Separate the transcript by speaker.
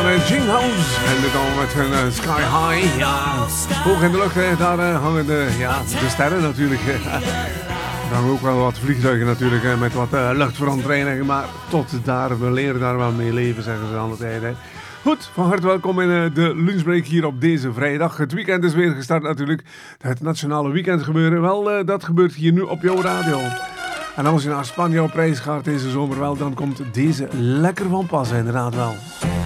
Speaker 1: Gene House. En dit al met hun Sky High. Ja, hoog in de lucht, daar hangen de sterren natuurlijk. Dan ook wel wat vliegtuigen natuurlijk, met wat luchtverontreiniging. Maar tot daar, we leren daar wel mee leven, zeggen ze aan de tijd. Hè. Goed, van harte welkom in de lunchbreak hier op deze vrijdag. Het weekend is weer gestart natuurlijk. Het nationale weekendgebeuren, wel, dat gebeurt hier nu op jouw radio. En als je naar Spanje op reis gaat deze zomer wel, dan komt deze lekker van pas, inderdaad wel.